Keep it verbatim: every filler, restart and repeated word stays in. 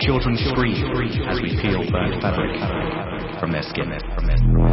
children scream as we peel burnt fabric from their skin.